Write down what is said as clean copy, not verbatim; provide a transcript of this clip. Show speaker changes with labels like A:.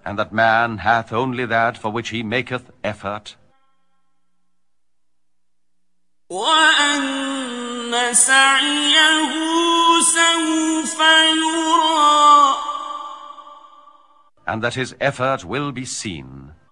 A: and that man hath only that for which he maketh effort.
B: وَأَنَّ سَعْيَهُ سَوْفَ يُرَىٰ
A: And that his effort will be seen.